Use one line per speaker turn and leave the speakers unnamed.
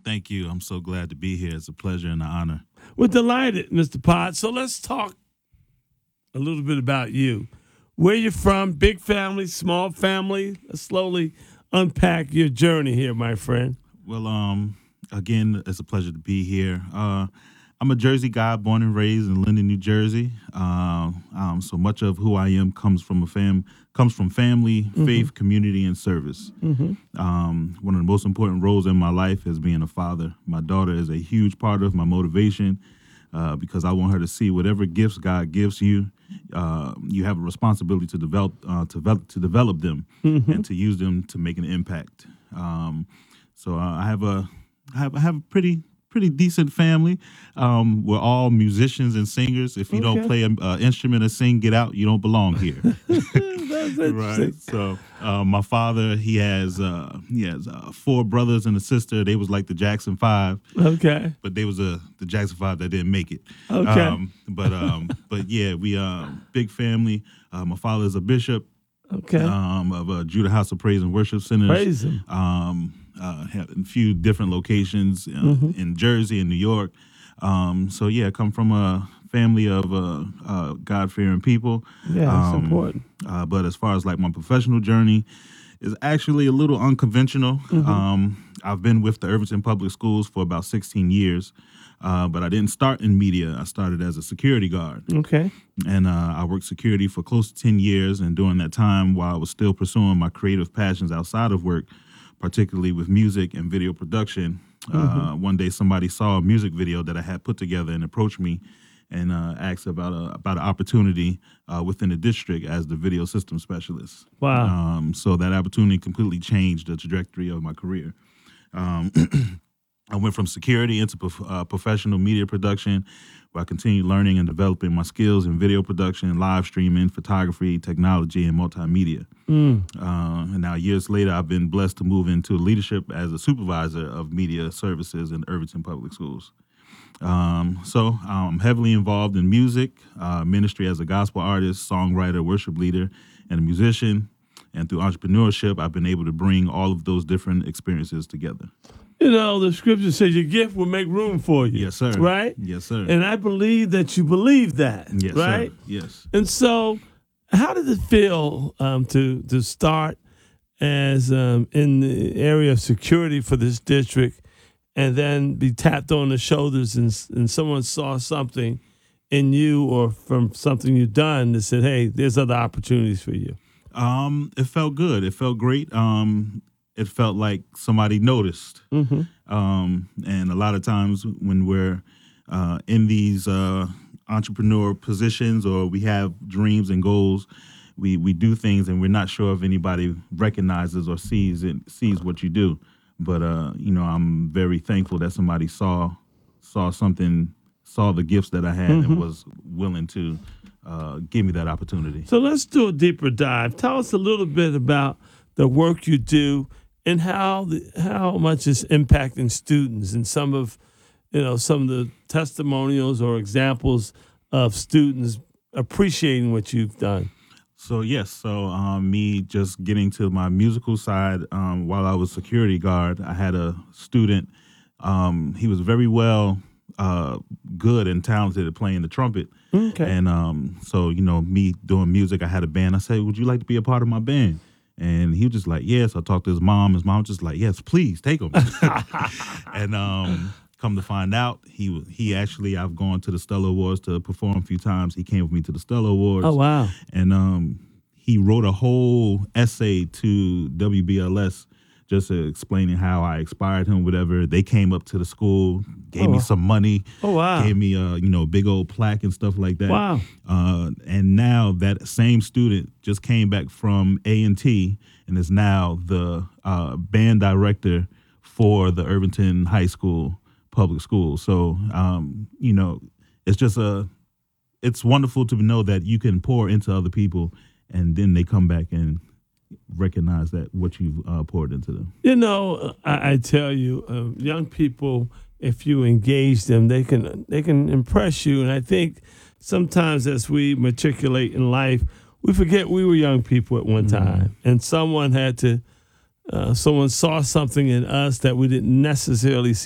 Thank you. I'm so glad to be here. It's a pleasure and an honor.
We're delighted, Mr. Potts. So let's talk a little bit about you. Where you're from, big family, small family. Let's slowly unpack your journey here, my friend.
Well, again, it's a pleasure to be here. I'm a Jersey guy, born and raised in Linden, New Jersey. So much of who I am comes from family, faith, community, and service. One of the most important roles in my life is being a father. My daughter is a huge part of my motivation because I want her to see whatever gifts God gives you. You have a responsibility to develop them and to use them to make an impact. So I have a pretty decent family. We're all musicians and singers. If you don't play an instrument or sing, get out. You don't belong here.
That's interesting.
Right. So my father, he has 4 brothers and a sister. They was like the Jackson 5.
Okay.
But they was the Jackson 5 that didn't make it.
Okay.
But yeah, we big family. My father is a bishop.
Okay.
Of Judah House of Praise and Worship Centers.
Praise him.
Have a few different locations in Jersey and New York. So yeah, I come from a family of God-fearing people.
Yeah, it's important.
But as far as like my professional journey, is actually a little unconventional. I've been with the Irvington Public Schools for about 16 years, but I didn't start in media. I started as a security guard.
Okay.
And I worked security for close to 10 years. And during that time, while I was still pursuing my creative passions outside of work, particularly with music and video production, one day somebody saw a music video that I had put together and approached me and asked about an opportunity within the district as the video system specialist.
Wow.
So that opportunity completely changed the trajectory of my career. I went from security into professional media production, where I continued learning and developing my skills in video production, live streaming, photography, technology, and multimedia. And now years later, I've been blessed to move into leadership as a supervisor of media services in Irvington Public Schools. So I'm heavily involved in music, ministry as a gospel artist, songwriter, worship leader, and a musician. And through entrepreneurship, I've been able to bring all of those different experiences together.
You know, the scripture says your gift will make room for you.
Yes, sir.
Right?
Yes, sir.
And I believe that you believe that.
Yes,
right?
Sir. Yes.
And so, how did it feel to start as in the area of security for this district, and then be tapped on the shoulders and someone saw something in you or from something you've done that said, "Hey, there's other opportunities for you"?
It felt good. It felt great. It felt like somebody noticed. And a lot of times when we're in these entrepreneur positions or we have dreams and goals, we do things and we're not sure if anybody recognizes or sees what you do. But I'm very thankful that somebody saw something, saw the gifts that I had and was willing to give me that opportunity.
So let's do a deeper dive. Tell us a little bit about the work you do and how much it's impacting students, and some of the testimonials or examples of students appreciating what you've done.
So yes, me just getting to my musical side, while I was security guard, I had a student. He was very good and talented at playing the trumpet.
Okay.
And so me doing music, I had a band. I said, "Would you like to be a part of my band?" And he was just like, "Yes." I talked to his mom. His mom was just like, "Yes, please take him." And come to find out, he actually, I've gone to the Stellar Awards to perform a few times. He came with me to the Stellar Awards.
Oh, wow.
And he wrote a whole essay to WBLS just explaining how I inspired him, whatever. They came up to the school, gave me some money.
Oh, wow.
Gave me a big old plaque and stuff like that.
Wow.
And now that same student just came back from A&T and is now the band director for the Irvington High School Public Schools. So, it's just it's wonderful to know that you can pour into other people and then they come back and recognize that what you've poured into them.
I tell you, young people, if you engage them, they can impress you. And I think sometimes as we matriculate in life, we forget we were young people at one time, and someone saw something in us that we didn't necessarily see